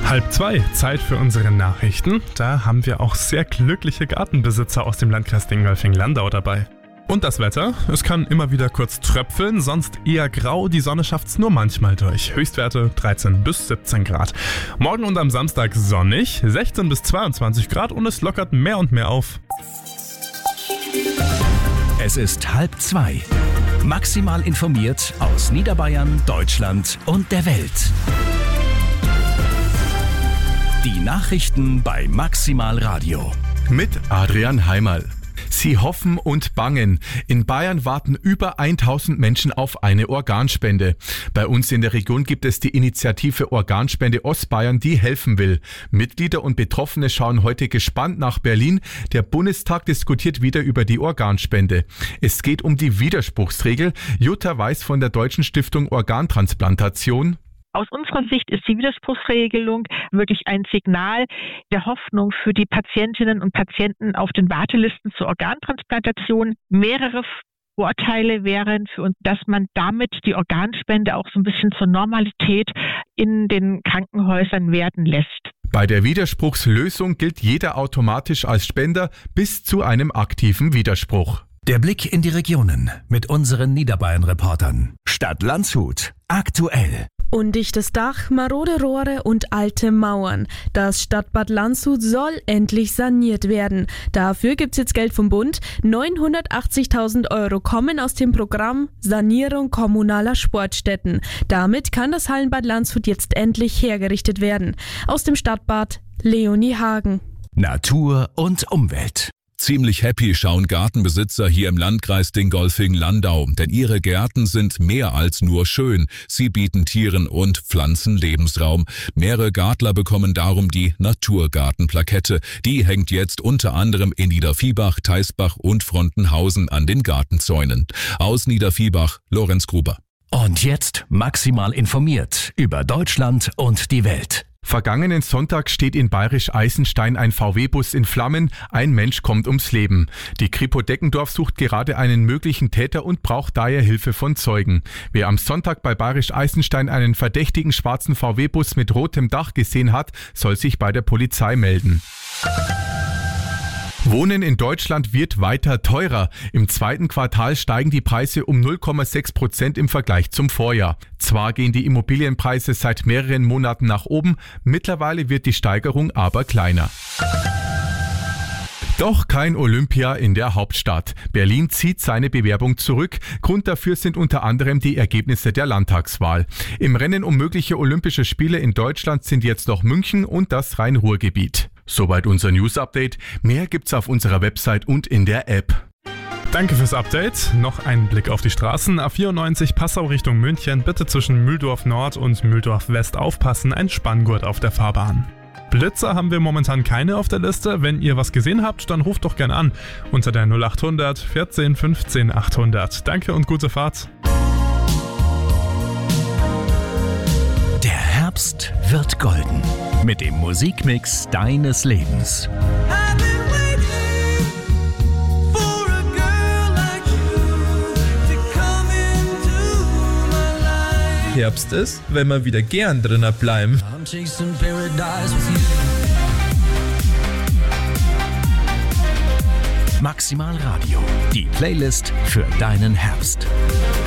1:30, Zeit für unsere Nachrichten. Da haben wir auch sehr glückliche Gartenbesitzer aus dem Landkreis Dingolfing-Landau dabei. Und das Wetter? Es kann immer wieder kurz tröpfeln, sonst eher grau, die Sonne schafft's nur manchmal durch. Höchstwerte 13 bis 17 Grad. Morgen und am Samstag sonnig, 16 bis 22 Grad und es lockert mehr und mehr auf. Es ist 1:30. Maximal informiert aus Niederbayern, Deutschland und der Welt. Die Nachrichten bei Maximal Radio. Mit Adrian Heimerl. Sie hoffen und bangen. In Bayern warten über 1000 Menschen auf eine Organspende. Bei uns in der Region gibt es die Initiative Organspende Ostbayern, die helfen will. Mitglieder und Betroffene schauen heute gespannt nach Berlin. Der Bundestag diskutiert wieder über die Organspende. Es geht um die Widerspruchsregel. Jutta Weiß von der Deutschen Stiftung Organtransplantation. Aus unserer Sicht ist die Widerspruchsregelung wirklich ein Signal der Hoffnung für die Patientinnen und Patienten auf den Wartelisten zur Organtransplantation. Mehrere Vorteile wären für uns, dass man damit die Organspende auch so ein bisschen zur Normalität in den Krankenhäusern werden lässt. Bei der Widerspruchslösung gilt jeder automatisch als Spender bis zu einem aktiven Widerspruch. Der Blick in die Regionen mit unseren Niederbayern-Reportern. Stadt Landshut. Aktuell. Undichtes Dach, marode Rohre und alte Mauern. Das Stadtbad Landshut soll endlich saniert werden. Dafür gibt's jetzt Geld vom Bund. 980.000 € kommen aus dem Programm Sanierung kommunaler Sportstätten. Damit kann das Hallenbad Landshut jetzt endlich hergerichtet werden. Aus dem Stadtbad Leonie Hagen. Natur und Umwelt. Ziemlich happy schauen Gartenbesitzer hier im Landkreis Dingolfing-Landau, denn ihre Gärten sind mehr als nur schön. Sie bieten Tieren und Pflanzen Lebensraum. Mehrere Gartler bekommen darum die Naturgartenplakette. Die hängt jetzt unter anderem in Niederviehbach, Teisbach und Frontenhausen an den Gartenzäunen. Aus Niederviehbach, Lorenz Gruber. Und jetzt maximal informiert über Deutschland und die Welt. Vergangenen Sonntag steht in Bayerisch-Eisenstein ein VW-Bus in Flammen. Ein Mensch kommt ums Leben. Die Kripo Deckendorf sucht gerade einen möglichen Täter und braucht daher Hilfe von Zeugen. Wer am Sonntag bei Bayerisch-Eisenstein einen verdächtigen schwarzen VW-Bus mit rotem Dach gesehen hat, soll sich bei der Polizei melden. Wohnen in Deutschland wird weiter teurer. Im zweiten Quartal steigen die Preise um 0,6% im Vergleich zum Vorjahr. Zwar gehen die Immobilienpreise seit mehreren Monaten nach oben, mittlerweile wird die Steigerung aber kleiner. Doch kein Olympia in der Hauptstadt. Berlin zieht seine Bewerbung zurück. Grund dafür sind unter anderem die Ergebnisse der Landtagswahl. Im Rennen um mögliche Olympische Spiele in Deutschland sind jetzt noch München und das Rhein-Ruhr-Gebiet. Soweit unser News-Update. Mehr gibt's auf unserer Website und in der App. Danke fürs Update. Noch ein Blick auf die Straßen. A94 Passau Richtung München. Bitte zwischen Mühldorf Nord und Mühldorf West aufpassen. Ein Spanngurt auf der Fahrbahn. Blitzer haben wir momentan keine auf der Liste. Wenn ihr was gesehen habt, dann ruft doch gern an. Unter der 0800 14 15 800. Danke und gute Fahrt. Der Herbst wird golden. Mit dem Musikmix deines Lebens. Herbst ist, wenn wir wieder gern drinnen bleiben. Maximal Radio, die Playlist für deinen Herbst.